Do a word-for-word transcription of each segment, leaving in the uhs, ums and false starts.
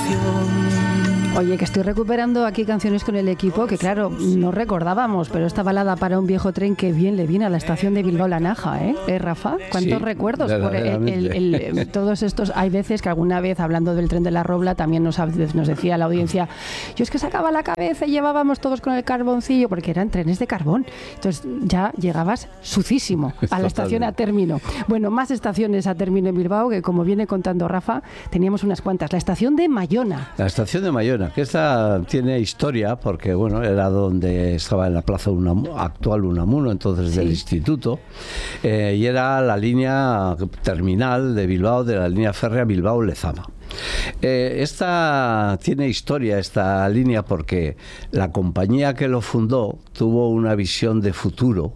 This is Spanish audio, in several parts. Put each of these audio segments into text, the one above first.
Oye, que estoy recuperando aquí canciones con el equipo que, claro, no recordábamos, pero esta balada para un viejo tren que bien le viene a la estación de Bilbao La Naja, ¿eh? ¿Eh, Rafa? ¿Cuántos Sí, recuerdos? Por el, el, el, todos estos, hay veces que alguna vez, hablando del tren de la Robla, también nos, nos decía la audiencia, yo es que sacaba la cabeza y llevábamos todos con el carboncillo, porque eran trenes de carbón. Entonces ya llegabas sucísimo a la estación a término. Bueno, más estaciones a término en Bilbao, que como viene contando Rafa, teníamos unas cuantas. La estación de Mayona. La estación de Mayona, que esta tiene historia porque, bueno, era donde estaba en la plaza Unamuno, actual Unamuno, entonces del sí. instituto, eh, y era la línea terminal de Bilbao, de la línea férrea Bilbao-Lezama. Eh, esta tiene historia, esta línea, porque la compañía que lo fundó tuvo una visión de futuro,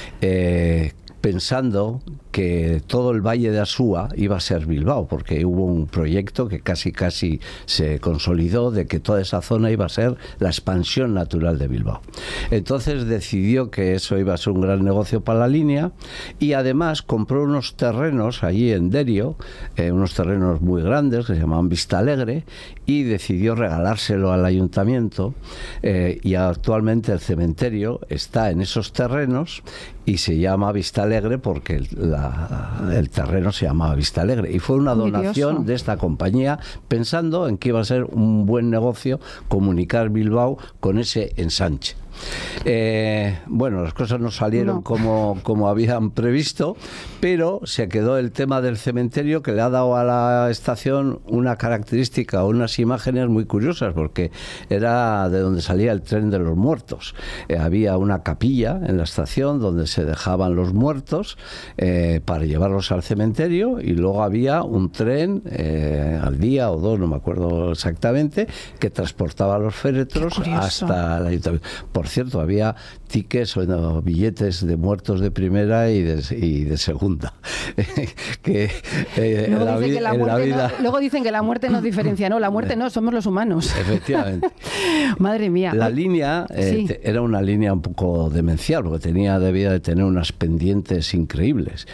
eh, pensando que todo el Valle de Asúa iba a ser Bilbao, porque hubo un proyecto que casi casi se consolidó de que toda esa zona iba a ser la expansión natural de Bilbao. Entonces decidió que eso iba a ser un gran negocio para la línea y además compró unos terrenos allí en Derio, eh, unos terrenos muy grandes que se llamaban Vista Alegre, y decidió regalárselo al ayuntamiento, eh, y actualmente el cementerio está en esos terrenos y se llama Vista Alegre porque la, el terreno se llamaba Vista Alegre, y fue una donación de esta compañía pensando en que iba a ser un buen negocio comunicar Bilbao con ese ensanche. Eh, bueno, las cosas no salieron no. Como, como habían previsto, pero se quedó el tema del cementerio, que le ha dado a la estación una característica, unas imágenes muy curiosas, porque era de donde salía el tren de los muertos. Eh, había una capilla en la estación donde se dejaban los muertos eh, para llevarlos al cementerio, y luego había un tren eh, al día o dos, no me acuerdo exactamente, que transportaba los féretros hasta el ayuntamiento. Por Por cierto, había tickets o billetes de muertos de primera y de, y de segunda. que, eh, luego, la dicen vi- que la en la muerte vida... no, luego dicen que la muerte nos diferencia. No, la muerte no, somos los humanos. Efectivamente. Madre mía. La línea eh, sí. te, era una línea un poco demencial, porque tenía, debía de tener unas pendientes increíbles.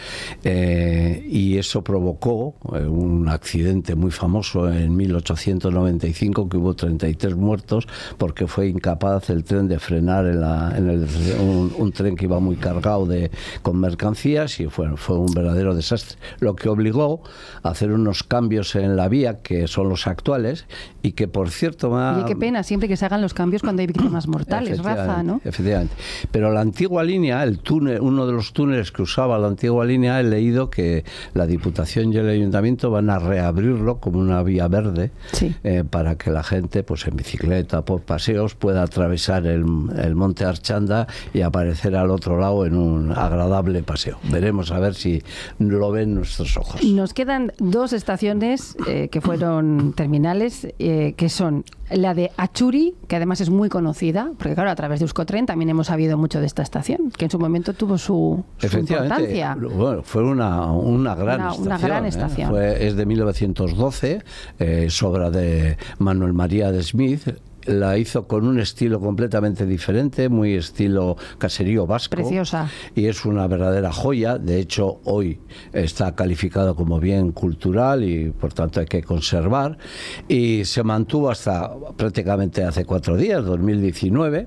Eh, y eso provocó eh, un accidente muy famoso en mil ochocientos noventa y cinco, que hubo treinta y tres muertos, porque fue incapaz el tren de frenar en, la, en el, un, un tren que iba muy cargado de, con mercancías, y fue, fue un verdadero desastre, lo que obligó a hacer unos cambios en la vía que son los actuales, y que, por cierto, me ha... Oye, qué pena siempre que se hagan los cambios cuando hay víctimas mortales, Rafa, ¿no? Efectivamente. Pero la antigua línea, el túnel, uno de los túneles que usaba la antigua línea, he leído que la Diputación y el Ayuntamiento van a reabrirlo como una vía verde, sí. eh, para que la gente, pues en bicicleta, por paseos, pueda atravesar el el Monte Archanda y aparecer al otro lado en un agradable paseo. Veremos a ver si lo ven nuestros ojos. Nos quedan dos estaciones eh, que fueron terminales, eh, que son la de Achuri, que además es muy conocida, porque claro, a través de Euskotren también hemos sabido mucho de esta estación, que en su momento tuvo su, su importancia. Bueno, fue una, una gran una, estación. Una gran estación. ¿eh? Fue, es de mil novecientos doce, eh, es obra de Manuel María de Smith. La hizo con un estilo completamente diferente, muy estilo caserío vasco. Preciosa. Y es una verdadera joya. De hecho, hoy está calificado como bien cultural y por tanto hay que conservar. Y se mantuvo hasta prácticamente hace cuatro días, dos mil diecinueve.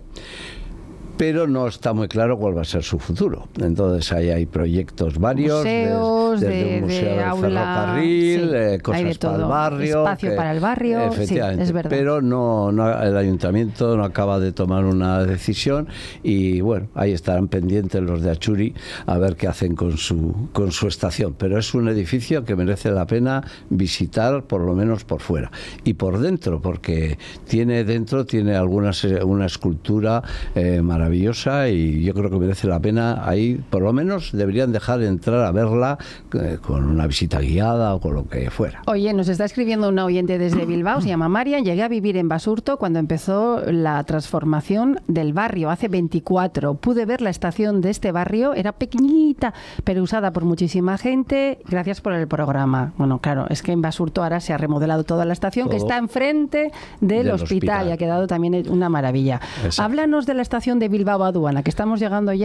Pero no está muy claro cuál va a ser su futuro. Entonces ahí hay proyectos varios, museos, desde, desde de, un museo de del aula, ferrocarril, sí, eh, cosas para el barrio, espacio que, para el barrio, efectivamente, sí, es verdad. Pero no, no, el ayuntamiento no acaba de tomar una decisión, y bueno, ahí estarán pendientes los de Achuri a ver qué hacen con su con su estación. Pero es un edificio que merece la pena visitar, por lo menos por fuera y por dentro, porque tiene dentro tiene algunas una escultura eh, maravillosa. maravillosa, y yo creo que merece la pena. Ahí por lo menos deberían dejar entrar a verla eh, con una visita guiada o con lo que fuera. Oye, nos está escribiendo una oyente desde Bilbao, se llama Marian. Llegué a vivir en Basurto cuando empezó la transformación del barrio, hace veinticuatro. Pude ver la estación de este barrio, era pequeñita, pero usada por muchísima gente. Gracias por el programa. Bueno, claro, es que en Basurto ahora se ha remodelado toda la estación, Todo que está enfrente del, del hospital, hospital, y ha quedado también una maravilla. Exacto. Háblanos de la estación de Bilbao Aduana, que estamos llegando ya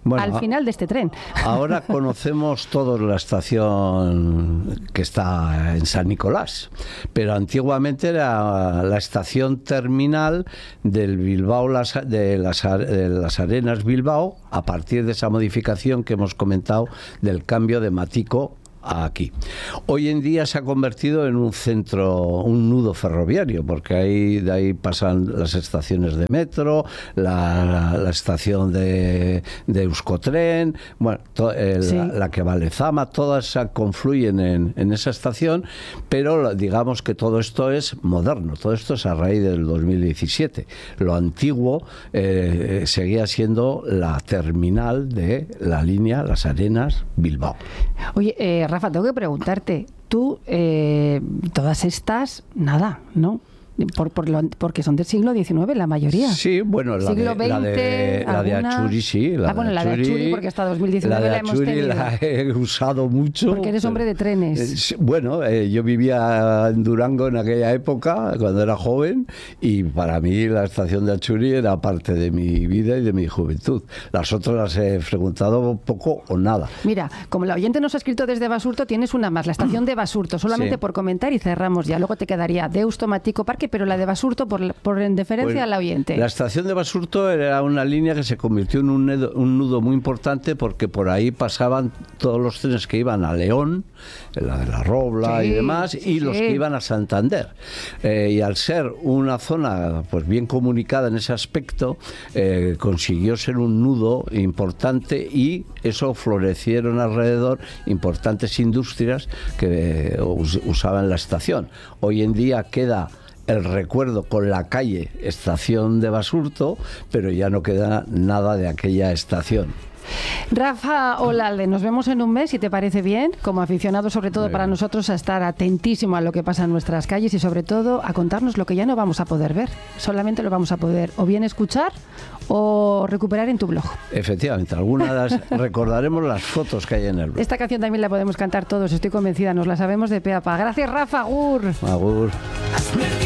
Bueno, al final de este tren. Ahora conocemos todos la estación que está en San Nicolás, pero antiguamente era la estación terminal del Bilbao las, de, las, de las Arenas Bilbao, a partir de esa modificación que hemos comentado del cambio de Matico aquí. Hoy en día se ha convertido en un centro, un nudo ferroviario, porque ahí, de ahí pasan las estaciones de metro, la, la, la estación de, de Euskotren, bueno, to, eh, sí. la, la que va a Lezama, todas se confluyen en, en esa estación, pero digamos que todo esto es moderno, todo esto es a raíz del dos mil diecisiete. Lo antiguo eh, seguía siendo la terminal de la línea Las Arenas Bilbao. Oye, eh, Rafa, tengo que preguntarte, tú, eh, todas estas, nada, ¿no? Por, por lo, porque son del siglo diecinueve la mayoría. Sí, bueno, la siglo de, veinte, la de, la de Achuri, sí. La ah, bueno, de la de Achuri, porque hasta dos mil diecinueve la, la, la hemos tenido. La he usado mucho. Porque eres hombre de trenes. Eh, bueno, eh, yo vivía en Durango en aquella época, cuando era joven, y para mí la estación de Achuri era parte de mi vida y de mi juventud. Las otras las he frecuentado poco o nada. Mira, como la oyente nos ha escrito desde Basurto, tienes una más, la estación de Basurto, solamente sí. por comentar y cerramos ya. Luego te quedaría Deusto, Matico, Parque, pero la de Basurto, por, por en deferencia pues, al oyente. La estación de Basurto era una línea que se convirtió en un nudo, un nudo muy importante, porque por ahí pasaban todos los trenes que iban a León, la de la Robla sí, y demás, y sí. los que iban a Santander. Eh, y al ser una zona pues bien comunicada en ese aspecto, eh, consiguió ser un nudo importante, y eso florecieron alrededor importantes industrias que eh, us, usaban la estación. Hoy en día queda el recuerdo con la calle Estación de Basurto, pero ya no queda nada de aquella estación. Rafa Olalde, nos vemos en un mes, si te parece bien, como aficionado sobre todo para nosotros a estar atentísimo a lo que pasa en nuestras calles y sobre todo a contarnos lo que ya no vamos a poder ver, solamente lo vamos a poder o bien escuchar o recuperar en tu blog. Efectivamente, algunas recordaremos las fotos que hay en el blog. Esta canción también la podemos cantar todos, estoy convencida, nos la sabemos de pe a pa. Gracias, Rafa, agur. Agur.